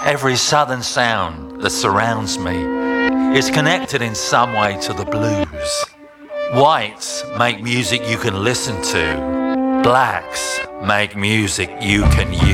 Every southern sound that surrounds me is connected in some way to the blues. Whites make music you can listen to. Blacks make music you can use.